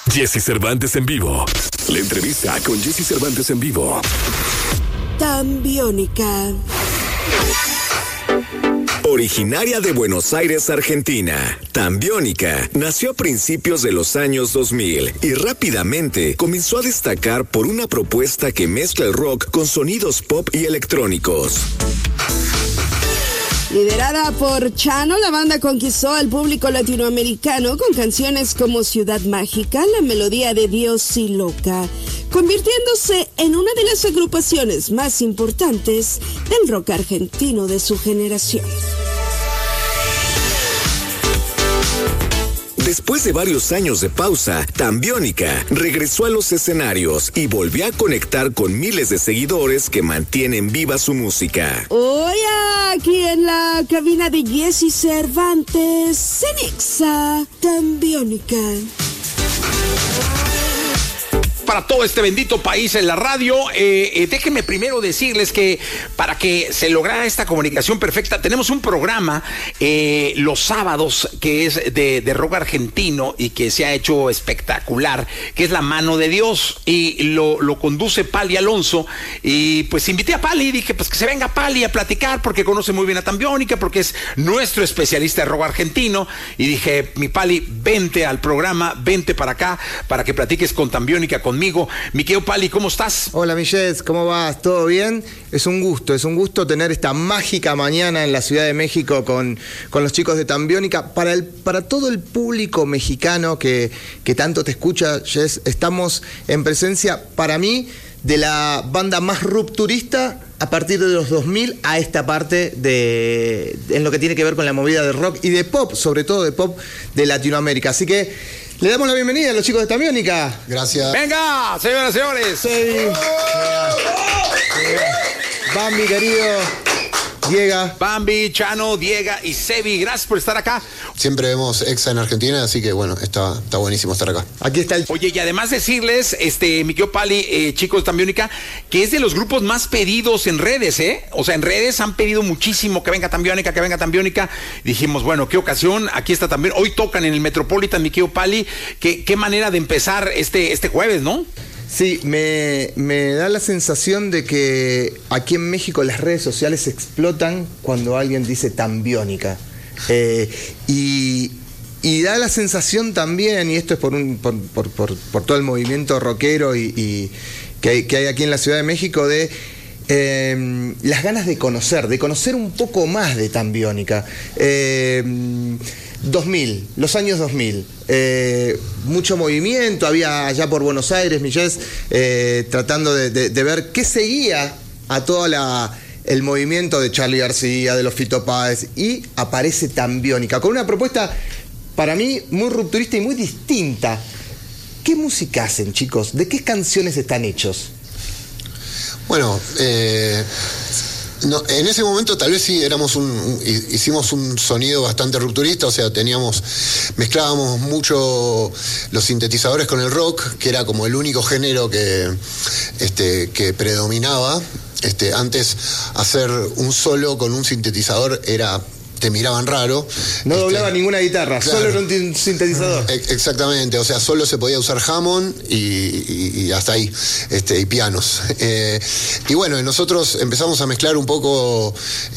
Jesse Cervantes en vivo. La entrevista con Jesse Cervantes en vivo. Tambiónica. Originaria de Buenos Aires, Argentina, Tambiónica nació a principios de los años 2000 y rápidamente comenzó a destacar por una propuesta que mezcla el rock con sonidos pop y electrónicos. Liderada por Chano, la banda conquistó al público latinoamericano con canciones como Ciudad Mágica, La Melodía de Dios y Loca, convirtiéndose en una de las agrupaciones más importantes del rock argentino de su generación. Después de varios años de pausa, Tambiónica regresó a los escenarios y volvió a conectar con miles de seguidores que mantienen viva su música. Hoy aquí en la cabina de Jesse Cervantes, Cenexa, Tambiónica. Para todo este bendito país en la radio, déjenme primero decirles que para que se lograra esta comunicación perfecta, tenemos un programa los sábados que es de rock argentino y que se ha hecho espectacular, que es La Mano de Dios, y lo conduce Pali Alonso. Y pues invité a Pali y dije pues que se venga Pali a platicar porque conoce muy bien a Tambiónica, porque es nuestro especialista de rock argentino. Y dije, mi Pali, vente al programa, vente para acá para que platiques con Tambiónica, conmigo. Mi querido Pali, ¿cómo estás? Hola, mi Jess, ¿cómo vas? ¿Todo bien? Es un gusto tener esta mágica mañana en la Ciudad de México con los chicos de Tambiónica. Para todo el público mexicano que tanto te escucha, Jess, estamos en presencia, para mí, de la banda más rupturista a partir de los 2000 a esta parte en lo que tiene que ver con la movida de rock y de pop, sobre todo de pop de Latinoamérica. Así que le damos la bienvenida a los chicos de Tambiónica. Gracias. Venga, señoras y señores. Sí. Bambi, querido. Diego. Bambi, Chano, Diego y Sebi, gracias por estar acá. Siempre vemos Exa en Argentina, así que bueno, está buenísimo estar acá. Aquí está el... Oye, y además decirles, mi querido Pali, chicos de Tambiónica, que es de los grupos más pedidos en redes, O sea, en redes han pedido muchísimo que venga Tambiónica, que venga Tambiónica. Dijimos, bueno, qué ocasión, aquí está también. Hoy tocan en el Metropolitan, mi querido Pali. Qué manera de empezar este jueves, ¿no? Sí, me da la sensación de que aquí en México las redes sociales explotan cuando alguien dice Tambiónica. Y da la sensación también, y esto es por todo el movimiento rockero y que hay aquí en la Ciudad de México, de las ganas de conocer un poco más de Tambiónica. 2000, los años 2000, mucho movimiento, había allá por Buenos Aires, Millés, tratando de ver qué seguía a todo el movimiento de Charly García, de los Fito Páez, y aparece Tambiónica, con una propuesta para mí muy rupturista y muy distinta. ¿Qué música hacen, chicos? ¿De qué canciones están hechos? Bueno, no, en ese momento tal vez sí hicimos un sonido bastante rupturista, o sea, mezclábamos mucho los sintetizadores con el rock, que era como el único género que predominaba. Antes hacer un solo con un sintetizador te miraban raro. No doblaba ninguna guitarra, claro. Solo era un sintetizador. Exactamente, o sea, solo se podía usar Hammond y hasta ahí, y pianos. Y bueno, nosotros empezamos a mezclar un poco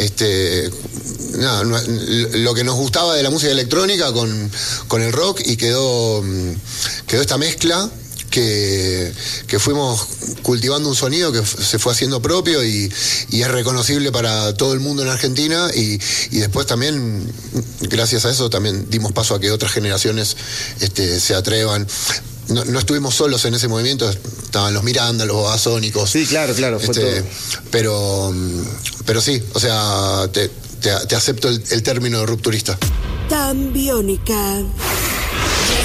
lo que nos gustaba de la música electrónica con el rock, y quedó esta mezcla que fuimos cultivando un sonido que se fue haciendo propio y es reconocible para todo el mundo en Argentina, y después también, gracias a eso, también dimos paso a que otras generaciones se atrevan. No estuvimos solos en ese movimiento, estaban los Miranda, los Babasónicos. Sí, claro, fue todo. Pero sí, o sea, te acepto el término de rupturista. Tambiónica.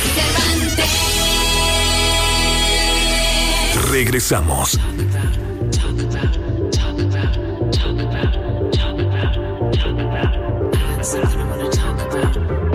Regresamos.